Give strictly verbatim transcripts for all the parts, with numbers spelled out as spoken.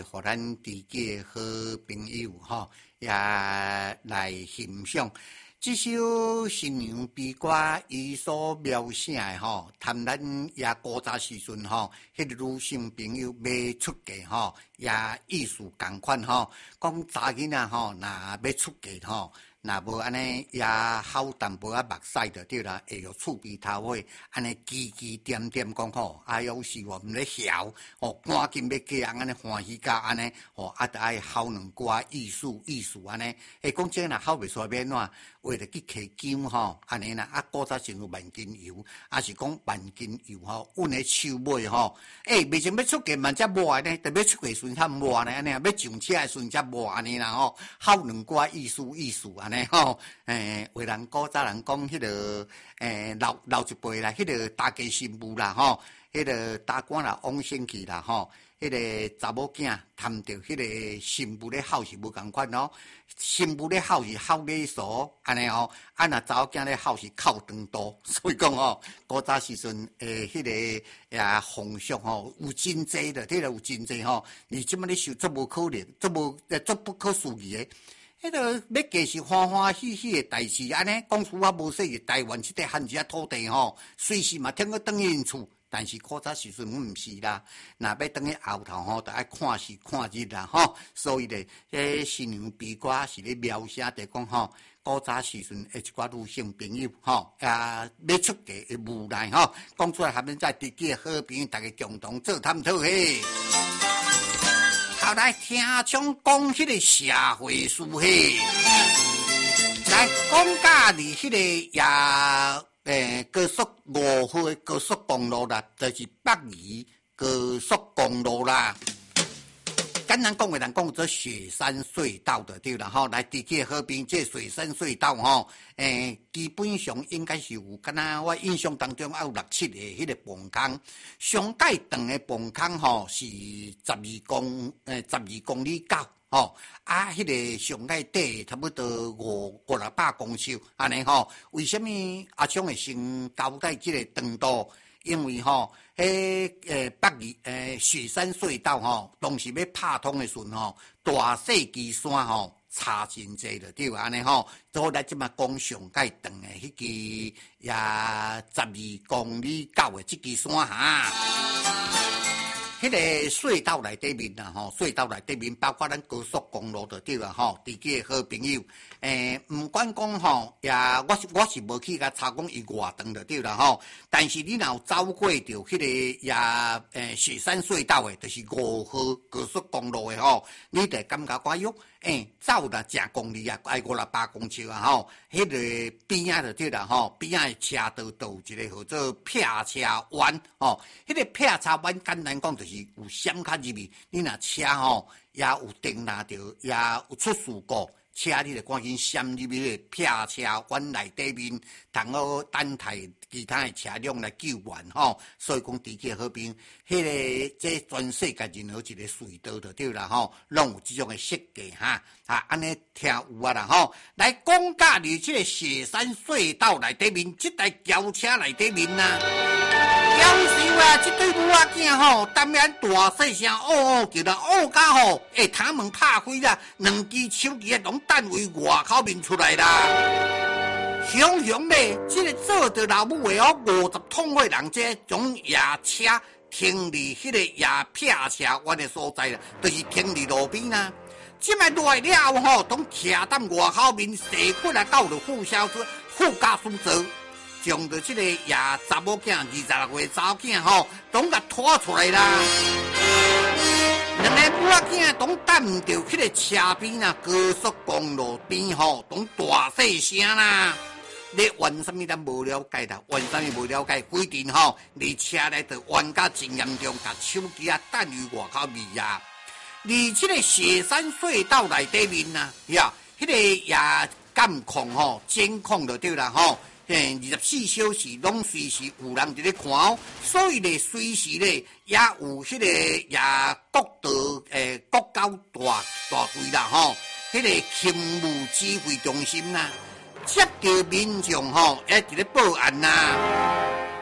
互咱自己的好朋友吼，也来欣赏这首新娘悲歌，伊所描写的吼，谈咱也古早时阵吼，迄个女性朋友要出嫁吼，也意思共款吼，讲查囡仔吼，若要出嫁吼。若无安尼也好淡薄仔目屎就对啦，会有厝边头尾安尼叽叽点点讲吼，哎呦是我们咧晓，哦赶紧要嫁人安尼欢喜甲安尼，哦啊得爱好两歌艺术艺术安尼，诶讲这若好袂煞变怎？为了去摕金吼，安尼啦，啊古早先有万金油，啊是讲万金油吼，阮诶手尾吼，诶未前要出嫁嘛则无呢，特别出嫁时较无呢，安尼要上车诶时则无安尼啦吼，好两歌艺术艺术安尼吼，诶为人古早人讲迄个诶老老一辈啦，迄个大家新妇啦吼，迄个大官啦往生去啦吼。迄个查某囝谈着迄个新妇咧好是无共款咯，新妇咧好是好礼俗安尼哦，啊若查某囝咧好是靠长度，所以讲哦，古早时阵诶，迄、那个也风俗吼有真济的，迄个有真济吼，你即摆咧想足无可能，足无诶足不可思议诶。迄个要嫁是欢欢喜喜诶代志，安尼讲实话无说台湾即块汉子土地吼，随时嘛听去转去因厝。但是古早时阵毋是啦，若要等去后头吼，着爱看时看日啦吼。所以咧，迄新娘悲歌是咧描写着讲吼，古早时阵诶一寡女性朋友吼，也要出嫁诶无奈吼，讲出来下面在自己诶好朋友，大家共同做探讨嘿。好来听唱讲迄个社会事嘿，来讲甲你迄个也。诶，高速五号的高速公路啦，就是北宜高速公路啦。简单讲话，人讲做雪山隧道的对啦吼，来地铁河边这雪山隧道吼，诶，基本上应该是有，敢若我印象当中有六七个迄个崩坑，上界长的崩坑吼是十二公诶十二公里高。吼、哦、啊，迄、那个上界底差不多五五六百公尺，安尼吼。为什么阿昌会先交代即个长度？因为吼，迄诶北宜诶雪山隧道吼，当时要拍通的时阵吼，大细基山吼差真济了，对安尼吼。所以咱即马讲上界长的迄支也十二公里高的即支山哈。迄个隧道内底面啊，吼，隧道内底面包括咱高速公路就对啦，吼，自己的好朋友，诶、欸，毋管讲吼，也我是我是无去甲查讲伊偌长就对啦，吼，但是你若有走过着迄个也诶雪山隧道的，就是五号高速公路的吼，你得感觉讲哟，诶、欸，走啦正公里啊，爱五六百公尺啊，吼，迄、那个边仔就对啦，吼，边仔的车道道有一个叫做撇车弯，吼，迄、那个撇车弯简单讲就是。有闪卡入去，你若车吼也有定拿着，也有出事故，车你就赶紧闪入去撇车弯内底面，通好等待其他的车辆来救援吼。所以讲，地铁好边，迄、那个这全世界任何一个隧道就对啦吼，拢有这种的设计哈。啊，安尼听有啊啦吼，来讲甲你这个雪山隧道内底面，这台轿车内底面呐。要是啊，这对母仔囝吼，当然大细声哦哦叫啦，哦甲吼，诶，窗门拍开啦，两支手机拢等为外口面出来啦。雄雄咧，这个做着老母的哦，五十桶的人这种野车停伫迄个野撇车弯的所在啦，就是停伫路边啦。这摆来了后吼，拢徛踮外口面，坐过来到了副驾驶副驾驶座。将着这个也查某囝二十六岁查某囝吼，拢甲拖出来啦。两个母仔囝拢等唔着迄个车边啊，高速公路边吼，拢大细声啦。你玩什么咱无了解啦，玩什么无了解，规定吼，你车内头玩甲真严重，甲手机啊等于外口面啊。而这个雪山隧道内底面啊，呀，迄、那个也监控吼，监控就对啦吼。嘿，二十四小时拢随时有人伫咧看哦，所以咧随时咧也有迄个也国道诶国交大大队啦吼，迄、那个勤务指挥中心啦，接到民众吼，也伫咧报案啦。古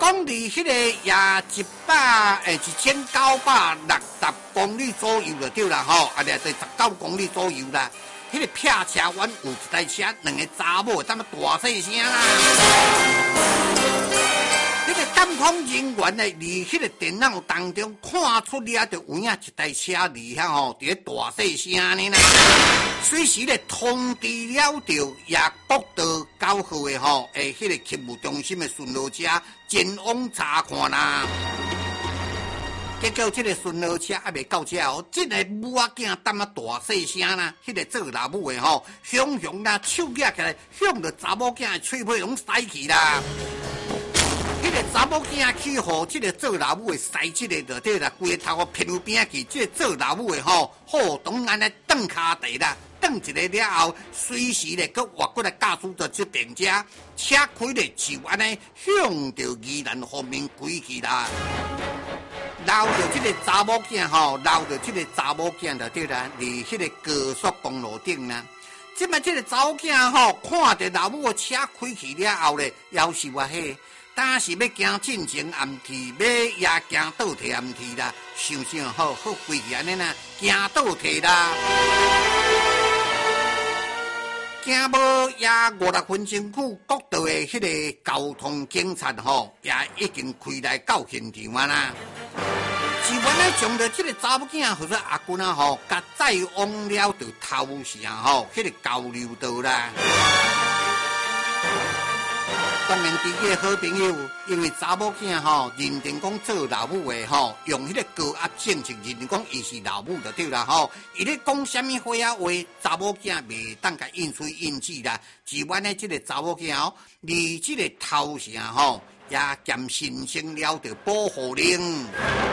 讲离迄个也一百诶一千九百六十公里左右就对啦吼，啊，对，十九公里左右啦。迄个撇车弯有一台车，两个查某踮咧大细声啦。迄个监控人员呢，离迄个电脑当中看出了，就有影一台车离遐吼，伫咧大细声呢啦。随时咧通知了着也国道九号的吼，诶，迄个客务中心的巡逻车前往查看啦。结果这个巡逻车还未到车哦，这个母仔囝担啊大细声啦，迄、那个做老母的吼，雄雄啦，手举起来，向着查某囝的嘴皮拢塞去啦。迄个查某囝去互这个做老母的塞这个就对啦，规个头皮偏边去，这个做老母的吼，好当然来蹬骹地啦。转一个了后，随时咧，佮活过来驾驶着这电车，车开咧就安尼向着宜兰方面开去啦。留着这个查某囝吼，留着这个查某囝就对啦，离迄个高速公路顶啦。即摆这个查某囝吼，看着老母的车开去了后咧，夭寿啊嘿！当时要行进前暗去，要也行倒退暗去啦。想想好好规去安尼啦，行倒退啦。行无也五六分钟久，国道的迄个交通警察吼，也已经开来到现场啊啦。是原来将着这个查某囝或者阿君啊吼，甲载往了就头城吼，迄个交流道啦。当然，自己的好朋友，因为查某囝吼认定讲做老母的吼，用迄个高压政策认定讲伊是老母就对啦吼。伊咧讲什么话啊话，查某囝袂当甲应嘴应字啦。自原来这个查某囝吼，离这个头城吼，也兼申请了着保护令。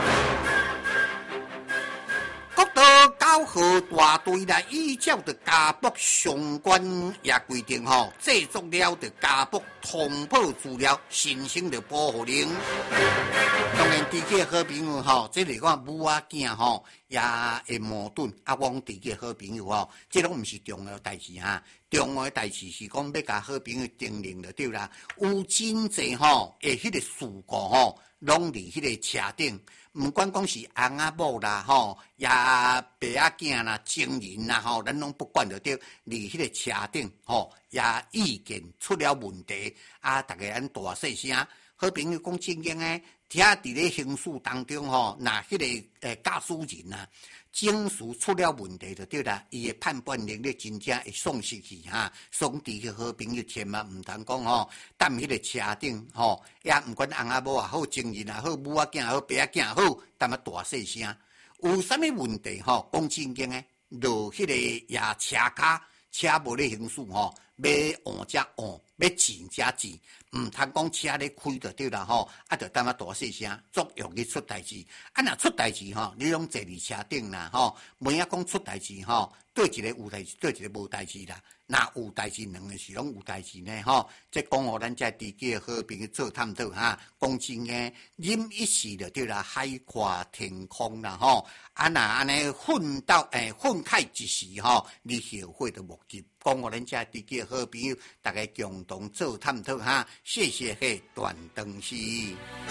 国道九号大队来依照着家卜相关也规定吼，制作了着家卜通报资料，申请着保护令。当然，自己的好朋友吼，这里讲母仔囝吼也会矛盾，啊，往自己的好朋友吼，这拢毋是重要代志哈。重要的代志是讲要甲好朋友叮咛就对啦。有真侪吼，诶，迄个事故吼，拢伫迄个车顶。唔管讲是翁仔某啦，吼，也爸仔囝啦、情人啦，吼，咱拢不管得着。离迄个车顶，吼，也意见出了问题，啊，大家按大细声，好朋友讲正经诶，听伫咧刑事当中，吼，那迄、那个诶驾驶人啊，警示出了问题就对啦，伊诶判断能力真正会丧失去哈。所以个好朋友千万唔通讲吼，踮迄个车顶吼，也唔管翁仔某也好，情人也好，母仔囝也好，爸仔囝也好，踮啊大细声，有啥物问题吼？讲正经诶，落迄个也车卡，车无咧行驶吼，要换则换，要钱则钱。唔通讲车咧开就对啦吼，啊，着踮啊大细声，足容易出代志。啊，若出代志吼，你拢坐伫车顶啦吼，每啊讲出代志吼，对一个有代志，对一个无代志啦。若有代志，两个是拢有代志呢吼。即讲互咱遮自己好朋友做探讨哈，讲真诶，忍一时就对啦，海阔天空啦吼。啊，若安尼奋斗诶，愤慨一时吼，你后悔都无及。讲互咱遮自己好朋友，大家共同做探讨哈。谢谢嘿，段灯时。